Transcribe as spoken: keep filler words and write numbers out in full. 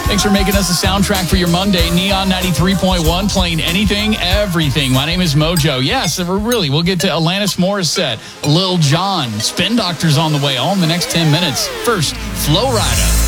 Thanks for making us a soundtrack for your Monday. Neon ninety-three point one, playing anything, everything. My name is Mojo. Yes, we're really, we'll get to Alanis Morissette, Lil Jon, Spin Doctors on the way, all in the next ten minutes. First, Flo Rida.